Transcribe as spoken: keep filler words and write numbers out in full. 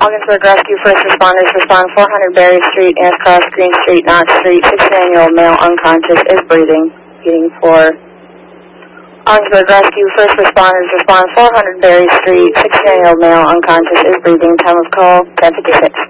Ogdensburg Rescue First Responders respond four hundred Berry Street, Annis Cross, Green Street, Knox Street. sixteen-year-old male unconscious is breathing. Heating for Ogdensburg Rescue First Responders respond four hundred Berry Street. sixteen-year-old male unconscious is breathing. Time of call ten fifty-six.